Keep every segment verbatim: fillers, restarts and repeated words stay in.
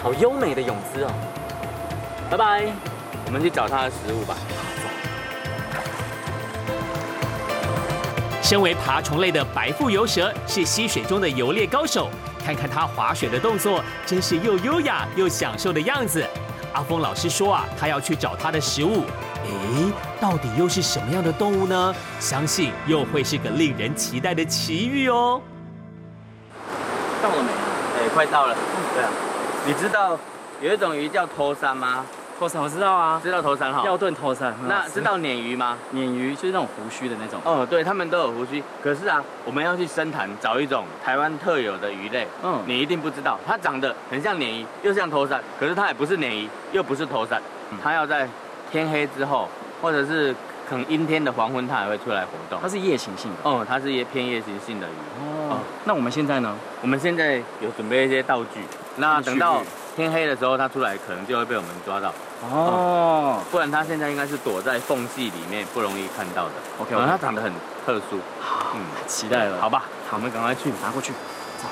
好优美的泳姿哦。拜拜， 我们去找它的食物吧。 身为爬虫类的白腹游蛇是溪水中的游猎高手，看看它划水的动作，真是又优雅又享受的样子。阿峰老师说啊，他要去找它的食物。诶，到底又是什么样的动物呢？相信又会是个令人期待的奇遇哦。 到了没啊？ 哎，快到了。对啊，你知道有一种鱼叫头山吗？ 头山我知道啊， 知道头山哈？ 药炖头山。 那知道鲶鱼吗？ 鲶鱼就是那种胡须的那种。 哦，对，他们都有胡须。可是啊，我们要去深潭找一种台湾特有的鱼类。嗯，你一定不知道，它长得很像鲶鱼，又像头山，可是它也不是鲶鱼，又不是头山。它要在天黑之后，或者是可能阴天的黄昏，它还会出来活动。 它是夜行性的。 哦，它是夜偏夜行性的鱼。 哦，那我们现在呢？ 我们现在有准备一些道具，那等到天黑的时候，它出来可能就会被我们抓到。哦，不然它现在应该是躲在缝隙里面，不容易看到的。OK， 它长得很特殊。 嗯，期待了。 好吧，好，我们赶快去拿过去。走。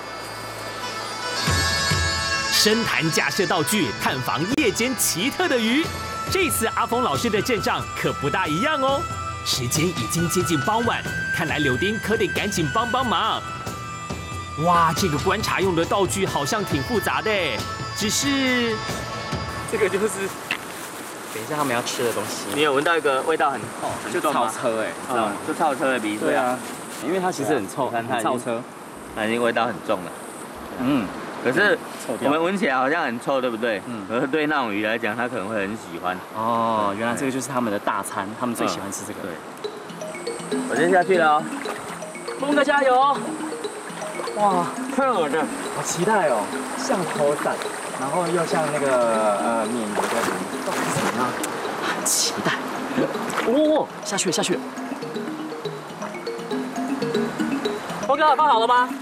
深潭架设道具，探访夜间奇特的鱼。这次阿峰老师的阵仗可不大一样哦。时间已经接近傍晚，看来柳丁可得赶紧帮帮忙。哇，这个观察用的道具好像挺复杂的，只是这个就是等一下他们要吃的东西。 你有闻到一个味道很臭， 就超车哎，知道吗？ 就超车的鼻水啊， 因为它其实很臭， 看它超车， 它已经味道很重了。嗯，可是我们闻起来好像很臭，对不对？嗯。可是对那种鱼来讲，它可能会很喜欢。 哦，原来这个就是他们的大餐，他们最喜欢吃这个。 对。我先下去了哦。 峰哥加油！哇，看我这，好期待哦，像头伞，然后又像那个呃鲶鱼的鱼，到底是什么呢？很期待。哦，下去了下去了。峰哥放好了吗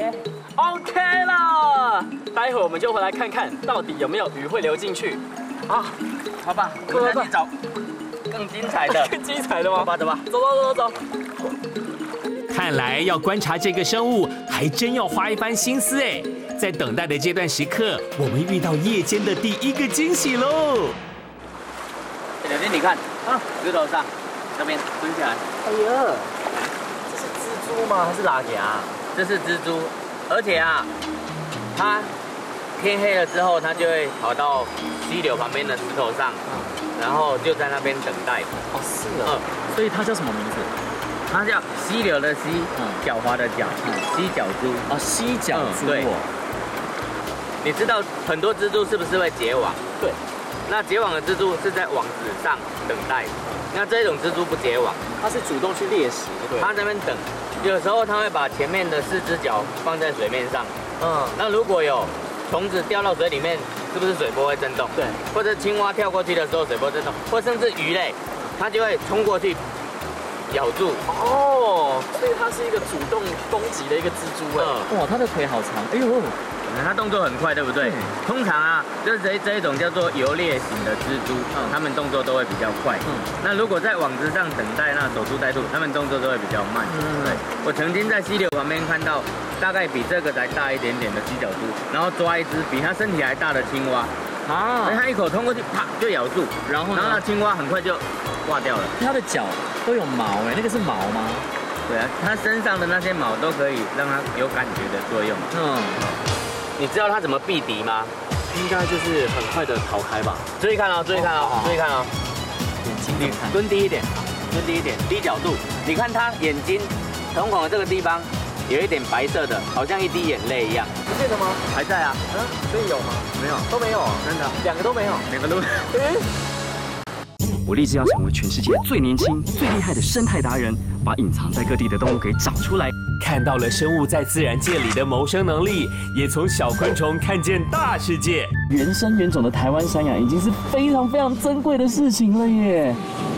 ？OK。OK 了，待会我们就回来看看到底有没有鱼会流进去。啊， 好吧，我们再去找更精彩的。 更精彩的吗？ 走吧走吧， 走走走走。 看来要观察这个生物，还真要花一番心思哎。在等待的阶段时刻，我们遇到夜间的第一个惊喜喽！ 柳丁，你看啊，石头上那边蹲起来。 哎呀，这是蜘蛛吗？还是拉牙？ 这是蜘蛛，而且啊，它天黑了之后，它就会跑到溪流旁边的石头上，然后就在那边等待。 哦，是啊。嗯，所以它叫什么名字？ 它叫溪流的溪，狡猾的狡，犀角蛛。 哦，犀角蛛。 对。你知道很多蜘蛛是不是会结网？ 对。 那结网的蜘蛛是在网子上等待，那这种蜘蛛不结网， 它是主动去猎食。对。 它在那边等，有时候它会把前面的四只脚放在水面上。嗯。那如果有虫子掉到水里面，是不是水波会震动？ 对。或者青蛙跳过去的时候水波震动，或甚至鱼类，它就会冲过去。咬住哦，所以它是一个主动攻击的一个蜘蛛哎，哇，它的腿好长，哎呦， 它动作很快，对不对？通常啊，就是这这一种叫做游猎型的蜘蛛，它们动作都会比较快。嗯，那如果在网子上等待那守株待兔，它们动作都会比较慢。嗯，对。我曾经在溪流旁边看到，大概比这个才大一点点的犀角蛛，然后抓一只比它身体还大的青蛙。啊！它一口冲过去，啪就咬住，然后然后那青蛙很快就挂掉了。 它的脚都有毛哎，那个是毛吗？ 对啊，它身上的那些毛都可以让它有感觉的作用。嗯，你知道它怎么避敌吗？ 应该就是很快的逃开吧。 注意看哦，注意看哦，注意看哦。 眼睛你看， 蹲低一点，蹲低一点，低角度。你看它眼睛瞳孔的这个地方有一点白色的，好像一滴眼泪一样。 不见了吗？ 还在啊。 嗯，所以有吗？ 没有， 都没有， 真的， 两个都没有， 两个都没有。 我立志要成为全世界最年轻、最厉害的生态达人，把隐藏在各地的动物给找出来。 看到了生物在自然界里的谋生能力，也从小昆虫看见大世界。 原生原种的台湾山羊已经是非常非常珍贵的事情了耶。